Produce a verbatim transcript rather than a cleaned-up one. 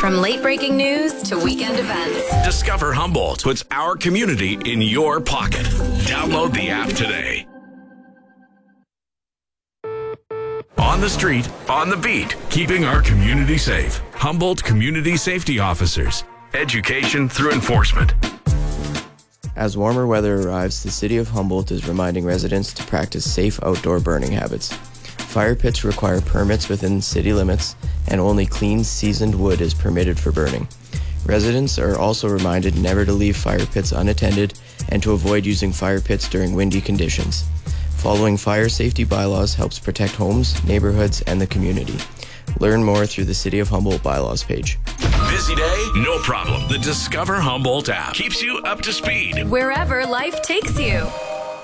From late-breaking news to weekend events, Discover Humboldt puts our community in your pocket. Download the app today. On the street, on the beat, keeping our community safe. Humboldt Community Safety Officers. Education through enforcement. As warmer weather arrives, the City of Humboldt is reminding residents to practice safe outdoor burning habits. Fire pits require permits within city limits, and only clean, seasoned wood is permitted for burning. Residents are also reminded never to leave fire pits unattended and to avoid using fire pits during windy conditions. Following fire safety bylaws helps protect homes, neighborhoods, and the community. Learn more through the City of Humboldt bylaws page. Busy day? No problem. The Discover Humboldt app keeps you up to speed wherever life takes you.